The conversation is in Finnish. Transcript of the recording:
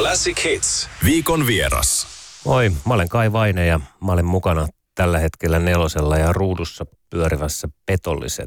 Classic Hits. Viikon vieras. Moi, mä olen Kai Vaine ja mä olen mukana tällä hetkellä Nelosella ja ruudussa pyörivässä Petolliset